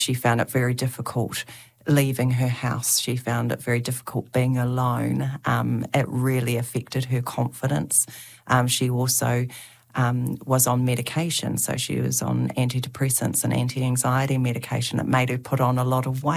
She found it very difficult leaving her house. She found it very difficult being alone. It really affected her confidence. She also was on medication, so she was on antidepressants and anti-anxiety medication. It made her put on a lot of weight.